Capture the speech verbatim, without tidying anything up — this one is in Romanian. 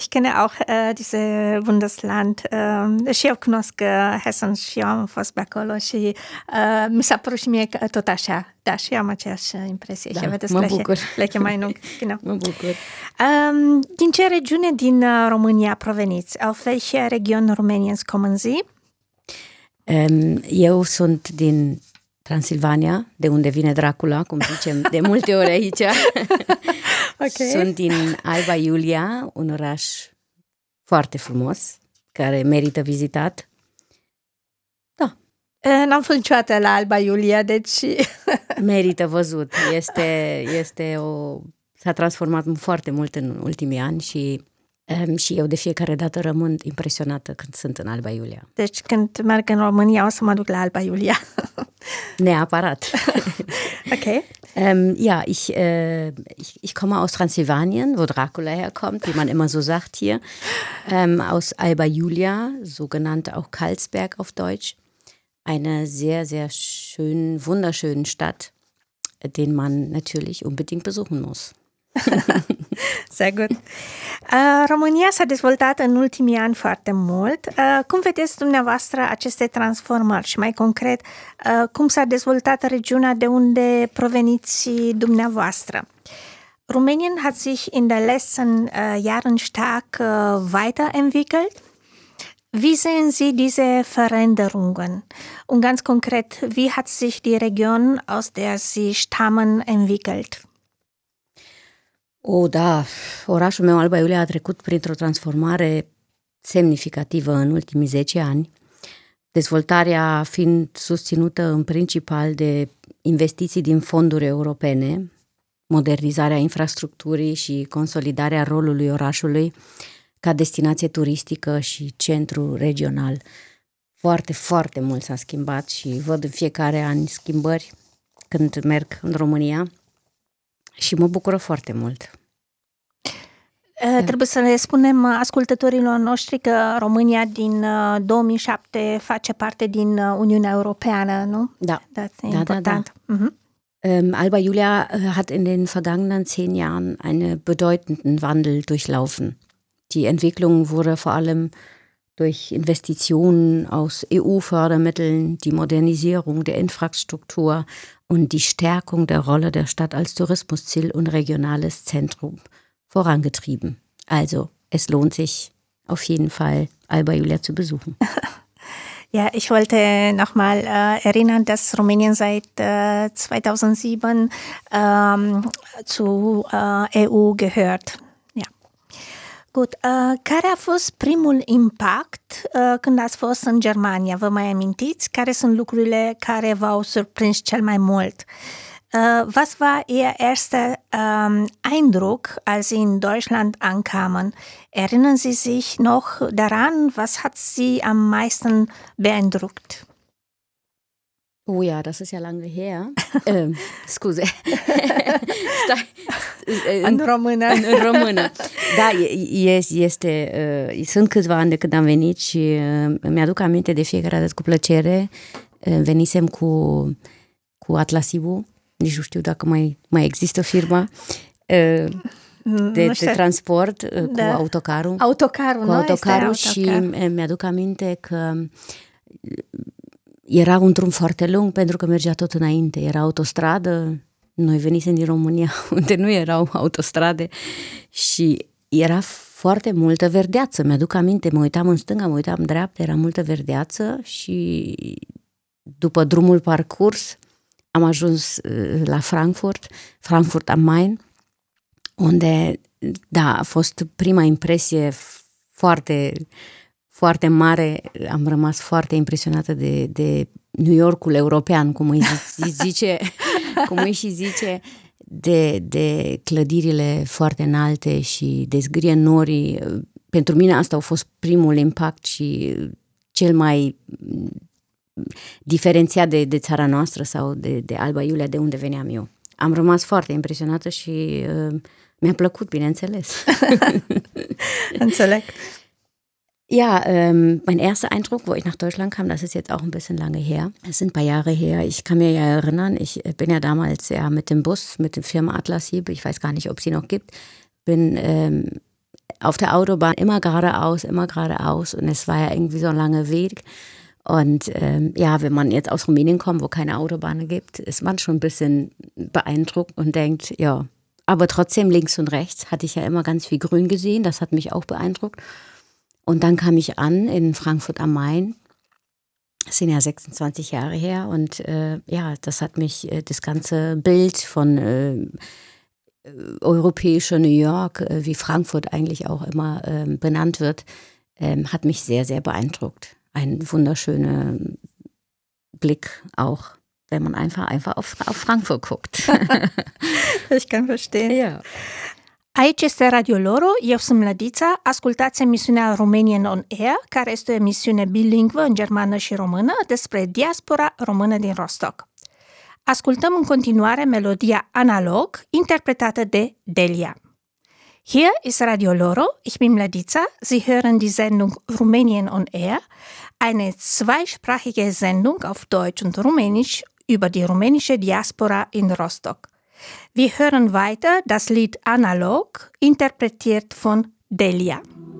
Ich kenne auch uh, diese Bundesland. Uh, și eu cunosc uh, Hessen și eu am fost pe acolo și uh, mi s-a părut și mie tot așa. Da, și eu am aceeași impresie. Da, și aveți mă bucur. Leche mai nu. Genau. Mă bucur. Um, din ce regiune din uh, România proveniți? Auf welche Region Rumäniens kommen Sie? Um, eu sunt din Transilvania, de unde vine Dracula, cum zicem de multe ori aici. Okay. Sunt din Alba Iulia, un oraș foarte frumos, care merită vizitat. Da. N-am fost niciodată la Alba Iulia, deci... Merită văzut. Este, este o... S-a transformat foarte mult în ultimii ani și, um, și eu de fiecare dată rămân impresionată când sunt în Alba Iulia. Deci când merg în România o să mă duc la Alba Iulia. Neapărat. Okay. Ähm, ja, ich, äh, ich, ich komme aus Transsilvanien, wo Dracula herkommt, wie man immer so sagt hier, ähm, aus Alba Iulia, so genannt auch Karlsberg auf Deutsch. Eine sehr, sehr schön, wunderschönen Stadt, den man natürlich unbedingt besuchen muss. Sehr gut. Uh, România s-a dezvoltat în ultimii ani foarte mult. Uh, cum vedeți dumneavoastră aceste transformări și mai concret, uh, cum s-a dezvoltat regiunea de unde proveniți dumneavoastră? Rumänien hat sich in den letzten uh, Jahren stark uh, weiterentwickelt. Wie sehen Sie diese Veränderungen? Und ganz konkret, wie hat sich die Region, aus der Sie stammen, entwickelt? O, da, orașul meu, Alba Iulia, a trecut printr-o transformare semnificativă în ultimii zece ani, dezvoltarea fiind susținută în principal de investiții din fonduri europene, modernizarea infrastructurii și consolidarea rolului orașului ca destinație turistică și centru regional. Foarte, foarte mult s-a schimbat și văd în fiecare an schimbări când merg în România. Și mă bucură foarte mult. Uh, trebuie să le spunem ascultătorilor noștri că România din uh, două mii șapte face parte din uh, Uniunea Europeană, nu? Da. Das ist da, important. da, da. Mhm. Ähm, Alba Iulia hat in den vergangenen zehn Jahren einen bedeutenden Wandel durchlaufen. Die Entwicklung wurde vor allem durch Investitionen aus E U-Fördermitteln, die Modernisierung der Infrastruktur und die Stärkung der Rolle der Stadt als Tourismusziel und regionales Zentrum vorangetrieben. Also, es lohnt sich auf jeden Fall, Alba Iulia zu besuchen. Ja, ich wollte nochmal äh, erinnern, dass Rumänien seit äh, zweitausendsieben ähm, zu äh, E U gehört. Gut, uh, care a fost primul impact uh, când ați fost în Germania? Vă mai amintiți? Care sunt lucrurile care v-au surprins cel mai mult? Uh, was war Ihr erster um, Eindruck, als Sie in Deutschland ankamen? Erinnern Sie sich noch daran? Was hat Sie am meisten beeindruckt? Oh ja, das ist ja lange her. ähm, scuze. Stai. În română. În română. Da, este, uh, sunt câțiva ani de când am venit și uh, mi-aduc aminte de fiecare dată cu plăcere. Uh, venisem cu, cu Atlasibu, nici nu știu dacă mai, mai există firma, uh, de, de transport, uh, da. cu autocarul. Autocarul, cu nu? autocarul și autocar. Mi-aduc aminte că era un drum foarte lung pentru că mergea tot înainte. Era autostradă, noi venisem din România unde nu erau autostrade și era foarte multă verdeață. Mi-aduc aminte, mă uitam în stânga, mă uitam în dreapta, era multă verdeață și după drumul parcurs am ajuns la Frankfurt, Frankfurt am Main, unde, da, a fost prima impresie foarte... foarte mare, am rămas foarte impresionată de, de New Yorkul european, cum îi zice, cum îi și zice, de, de clădirile foarte înalte și de zgârie norii. Pentru mine asta a fost primul impact și cel mai diferențiat de, de țara noastră sau de, de Alba Iulia, de unde veneam eu. Am rămas foarte impresionată și uh, mi-a plăcut, bineînțeles. Înțeleg. Ja, ähm, mein erster Eindruck, wo ich nach Deutschland kam, das ist jetzt auch ein bisschen lange her. Das sind ein paar Jahre her. Ich kann mir ja erinnern, ich bin ja damals ja mit dem Bus, mit der Firma Atlas Hiebe, ich weiß gar nicht, ob sie noch gibt, bin ähm, auf der Autobahn immer geradeaus, immer geradeaus und es war ja irgendwie so ein langer Weg. Und ähm, ja, wenn man jetzt aus Rumänien kommt, wo keine Autobahnen gibt, ist man schon ein bisschen beeindruckt und denkt, ja, aber trotzdem links und rechts hatte ich ja immer ganz viel Grün gesehen, das hat mich auch beeindruckt. Und dann kam ich an in Frankfurt am Main, das sind ja sechsundzwanzig Jahre her und äh, ja, das hat mich, äh, das ganze Bild von äh, europäischer New York, äh, wie Frankfurt eigentlich auch immer äh, benannt wird, äh, hat mich sehr, sehr beeindruckt. Ein wunderschöner Blick auch, wenn man einfach, einfach auf, auf Frankfurt guckt. Ich can verstehen. Ja. Aici este Radio Loro, eu sunt Mlădița, ascultați emisiunea Romanian on Air, care este o emisiune bilingvă în germană și română despre diaspora română din Rostock. Ascultăm în continuare melodia Analog, interpretată de Delia. Hier ist Radio Loro, ich bin Mlădița, Sie hören die Sendung Rumänien on Air, eine zweisprachige Sendung auf Deutsch und Rumänisch über die rumänische Diaspora in Rostock. Wir hören weiter das Lied Analog, interpretiert von Delia.